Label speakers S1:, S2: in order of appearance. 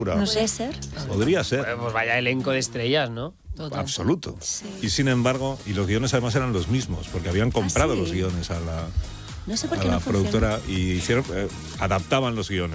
S1: No sé ser.
S2: Podría ser.
S3: Pues vaya elenco de estrellas, ¿no?
S1: Total.
S2: Absoluto.
S1: Sí.
S2: Y sin embargo, y los guiones además eran los mismos, porque habían comprado
S1: sí?
S2: los guiones a
S1: No sé por
S2: a
S1: qué
S2: la
S1: no funciona.
S2: productora y hicieron, adaptaban los guiones.